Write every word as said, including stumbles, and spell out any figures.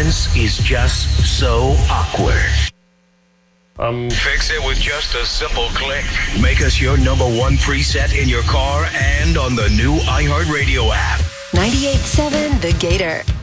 silence is just so awkward. Um, Fix it with just a simple click. Make us your number one preset in your car and on the new iHeartRadio app. ninety-eight point seven The Gator.